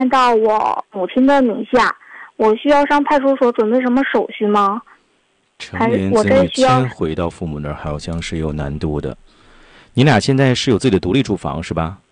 到我母亲的名下，我需要上派出所准备什么手续吗？ 成年子女迁回到父母那儿好像是有难度的。你俩现在是有自己的独立住房是吧？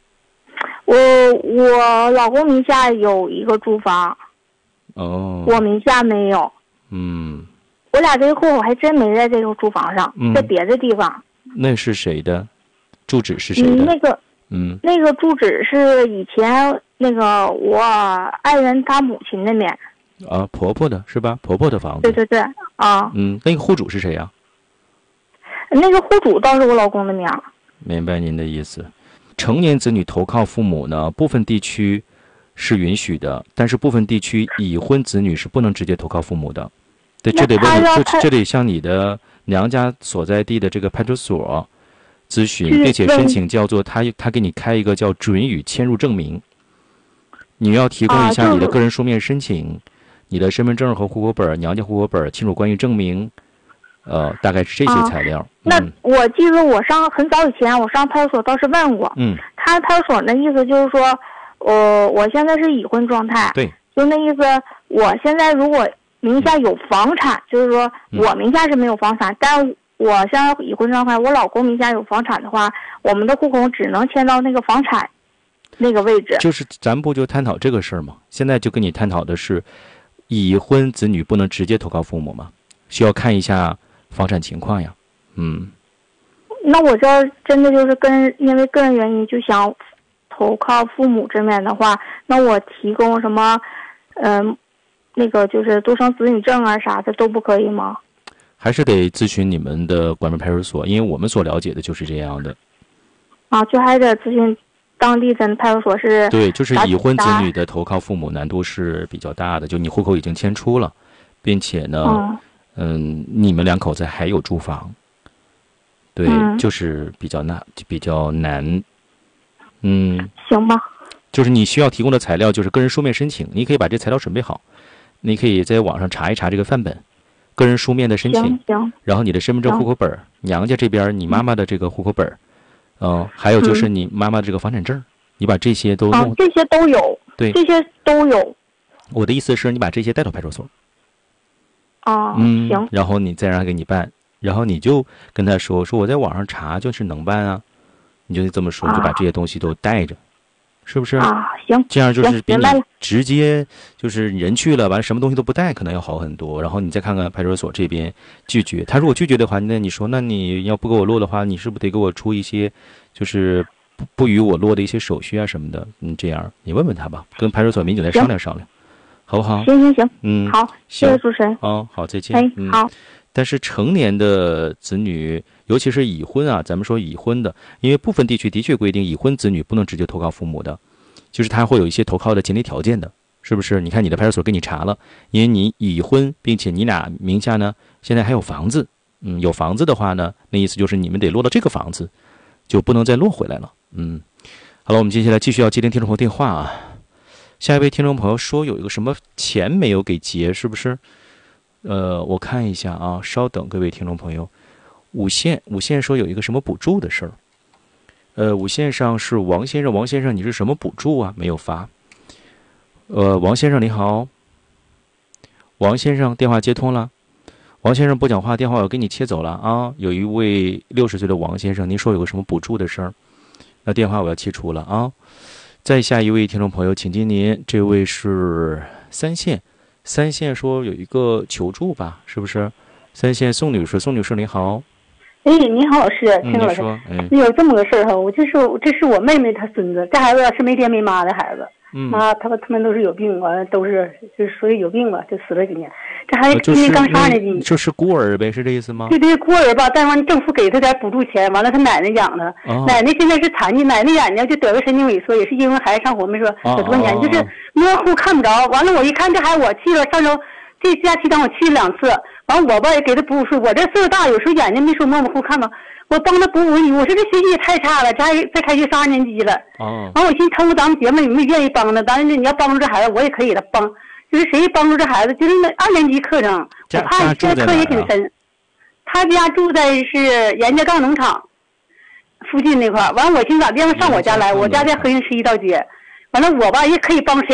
我老公名下有一个住房。 哦。 我名下没有。我俩这个户口还真没在这个住房上，在别的地方。 那是谁的？住址是谁的？ 那个住址是以前那个我爱人他母亲那边。 啊，婆婆的是吧？婆婆的房子。 对啊。 那个户主是谁呀？ 那个户主倒是我老公的名。 明白您的意思。成年子女投靠父母呢，部分地区是允许的，但是部分地区已婚子女是不能直接投靠父母的。对，这得向你的娘家所在地的这个派出所咨询，并且申请叫做他给你开一个叫准予迁入证明。你要提供一下你的个人书面申请，你的身份证和户口本、娘家户口本、亲属关系证明，大概是这些材料。 那我记得很早以前我上派出所倒是问过，他派出所那意思就是说，我现在是已婚状态， 对， 就那意思，我现在如果名下有房产，就是说我名下是没有房产，但我现在已婚状态，我老公名下有房产的话，我们的户口只能迁到那个房产那个位置。 就是咱不就探讨这个事儿吗？现在就跟你探讨的是，已婚子女不能直接投靠父母吗？需要看一下房产情况呀。 那我这真的就是因为个人原因就想投靠父母这边的话，那我提供什么那个就是独生子女证啊啥的都不可以吗？ 还是得咨询你们的管门派出所，因为我们所了解的就是这样的。 就还得咨询当地的派出所是。 对，就是已婚子女的投靠父母难度是比较大的，就你户口已经迁出了，并且呢，你们两口子还有住房，对，就是比较难。 行吧。 就是你需要提供的材料就是个人书面申请，你可以把这材料准备好，你可以在网上查一查这个范本，个人书面的申请， 行。 然后你的身份证、户口本，娘家这边你妈妈的这个户口本，还有就是你妈妈的这个房产证，你把这些都弄。 这些都有。 对， 这些都有。 我的意思是你把这些带到派出所。 行。 然后你再让他给你办，然后你就跟他说我在网上查就是能办啊，你就这么说，就把这些东西都带着。是不是行， 这样就是比你直接就是人去了完了什么东西都不带可能要好很多。然后你再看看派出所这边拒绝，他如果拒绝的话，那你说那你要不给我落的话，你是不是得给我出一些就是不与我落的一些手续啊什么的？这样你问问他吧，跟派出所民警来商量商量，好不好？ 行。好，谢谢主持人。 好，再见。 好。 但是成年的子女，尤其是已婚啊，咱们说已婚的，因为部分地区的确规定已婚子女不能直接投靠父母的，就是他会有一些投靠的前提条件的，是不是？你看你的派出所给你查了，因为你已婚，并且你俩名下呢现在还有房子，有房子的话呢，那意思就是你们得落到这个房子，就不能再落回来了。好了，我们接下来继续要接听听众朋友电话啊。下一位听众朋友说有一个什么钱没有给结，是不是？我看一下啊，稍等，各位听众朋友。五线说有一个什么补助的事儿。五线上是王先生，你是什么补助啊？没有发。王先生你好，王先生电话接通了，王先生不讲话，电话我给你切走了啊。有一位60岁的王先生，您说有个什么补助的事儿，那电话我要切除了啊。再下一位听众朋友，请接您，这位是三线说有一个求助吧，是不是？三线宋女士你好。 你好，老师，听老师，有这么个事儿哈，这是我妹妹她孙子，这孩子是没爹没妈的孩子，他们都是有病，完了都是就是属于有病吧，就死了几年。这孩子今年刚上年级， 就是孤儿呗，是这意思吗？ 对，孤儿吧，但完政府给他点补助钱，完了他奶奶养他，奶奶现在是残疾，奶奶眼睛就得个神经萎缩，也是因为孩子上火没说有多年，就是模糊看不着。完了我一看这孩子，我去了上周这假期当我去了2次，完我吧也给他补数，我这岁数大，有时候眼睛没说模模糊看吧，我帮他补语，我说这学习也太差了，再开学3、2年级了。完我寻思通过咱们节目，你们愿意帮他，当然你要帮助这孩子，我也可以的帮。就是谁帮助这孩子，就是那2年级课程，我怕现在课也挺深。他家住在是严家杠农场附近那块儿，完我寻思打电话上我家来，我家在和平11道街。 完了我吧也可以帮谁